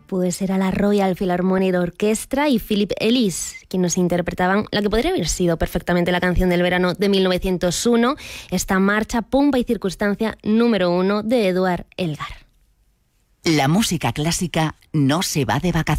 Pues era la Royal Philharmonic Orchestra y Philip Ellis quienes nos interpretaban la que podría haber sido perfectamente la canción del verano de 1901, esta marcha Pompa y Circunstancia número 1 de Edward Elgar. La música clásica no se va de vacaciones.